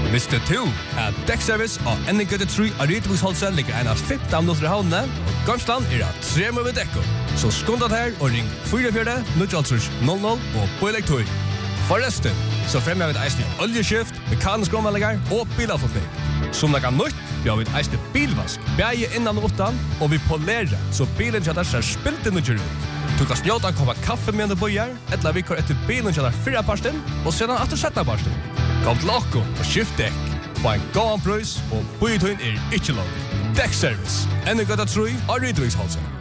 Visste du at Dekkservice og NGT3 av Rydviksholsen ligger en av 15 minutter i havnene, og Gamsland at 3 med dekko. Så skundet her og ring 44-000 og pålegg tog. Forresten, så fremmer vi et eisende oljeskift, mekanisk omvalgninger og bilavfotning. Som det kan nytt, vi har et eisende bilvask, bæge innan og utan, og vi polerer, så bilen kjøtter ser spilt inn og kjører ut. Du kan snjåta koppa kaffe med en bøyer, eller vi kjører etter bilen kjøtter 4 parsten, og sedan etter 17 parsten. Kom til okko og skift dekk. Få en god prøys, og bøyetøyen ikke langt. Dekkservice. NGT3 av Rydviksholsen.